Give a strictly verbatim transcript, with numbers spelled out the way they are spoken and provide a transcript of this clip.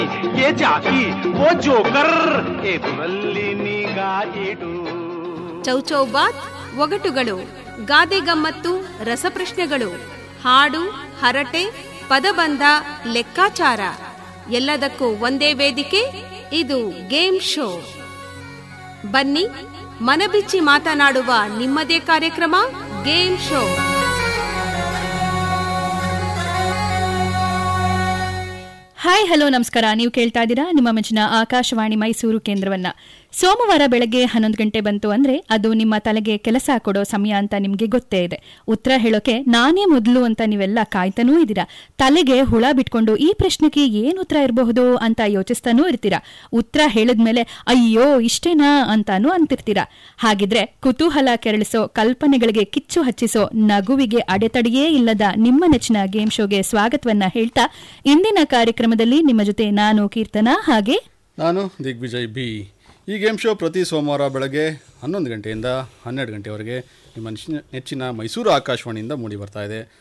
ये ಜಾಕಿ वो ಜೋಕರ್ ಎದುರಲ್ಲಿ ನಿಗಾ ಇಡು. ಚೌಚೌಬಾತ್, ಒಗಟುಗಳು, ಗಾದೆ ಗಮ್ಮತ್ತು, ರಸಪ್ರಶ್ನೆಗಳು, ಹಾಡು, ಹರಟೆ, ಪದಬಂಧ, ಲೆಕ್ಕಾಚಾರ ಎಲ್ಲದಕ್ಕೂ ಒಂದೇ ವೇದಿಕೆ. ಇದು ಗೇಮ್ ಶೋ. ಬನ್ನಿ, ಮನಬಿಚ್ಚಿ ಮಾತನಾಡುವ ನಿಮ್ಮದೇ ಕಾರ್ಯಕ್ರಮ ಗೇಮ್ ಶೋ. ಹಾಯ್, ಹಲೋ, ನಮಸ್ಕಾರ. ನೀವು ಕೇಳ್ತಾ ಇದ್ದೀರಾ ನಿಮ್ಮ ಮೆಚ್ಚಿನ ಆಕಾಶವಾಣಿ ಮೈಸೂರು ಕೇಂದ್ರವನ್ನ. ಸೋಮವಾರ ಬೆಳಗ್ಗೆ ಹನ್ನೊಂದು ಗಂಟೆ ಬಂತು ಅಂದ್ರೆ ಅದು ನಿಮ್ಮ ತಲೆಗೆ ಕೆಲಸ ಕೊಡೋ ಸಮಯ ಅಂತ ನಿಮ್ಗೆ ಗೊತ್ತೇ ಇದೆ. ಉತ್ತರ ಹೇಳೋಕೆ ನಾನೇ ಮೊದಲು ಅಂತ ನೀವೆಲ್ಲ ಕಾಯ್ತಾನೂ ಇದ್ದೀರಾ. ತಲೆಗೆ ಹುಳ ಬಿಟ್ಕೊಂಡು ಈ ಪ್ರಶ್ನೆಗೆ ಏನ್ ಉತ್ತರ ಇರಬಹುದು ಅಂತ ಯೋಚಿಸ್ತಾನೂ ಇರ್ತೀರಾ. ಉತ್ತರ ಹೇಳಿದ್ಮೇಲೆ ಅಯ್ಯೋ ಇಷ್ಟೇನಾ ಅಂತಾನೂ ಅಂತಿರ್ತೀರಾ. ಹಾಗಿದ್ರೆ ಕುತೂಹಲ ಕೆರಳಿಸೋ, ಕಲ್ಪನೆಗಳಿಗೆ ಕಿಚ್ಚು ಹಚ್ಚಿಸೋ, ನಗುವಿಗೆ ಅಡೆತಡೆಯೇ ಇಲ್ಲದ ನಿಮ್ಮ ನೆಚ್ಚಿನ ಗೇಮ್ ಶೋಗೆ ಸ್ವಾಗತವನ್ನ ಹೇಳ್ತಾ ಇಂದಿನ ಕಾರ್ಯಕ್ರಮದಲ್ಲಿ ನಿಮ್ಮ ಜೊತೆ ನಾನು ಕೀರ್ತನಾ, ಹಾಗೆ ನಾನು ದಿಗ್ವಿಜಯ್ ಬಿ. ಈ ಗೇಮ್ ಶೋ ಪ್ರತಿ ಸೋಮವಾರ ಬೆಳಗ್ಗೆ ಹನ್ನೊಂದು ಗಂಟೆಯಿಂದ ಹನ್ನೆರಡು ಗಂಟೆವರೆಗೆ ನಿಮ್ಮ ನೆಚ್ಚಿನ ಮೈಸೂರು ಆಕಾಶವಾಣಿಯಿಂದ ಮೂಡಿ ಬರ್ತಾ ಇದೆ.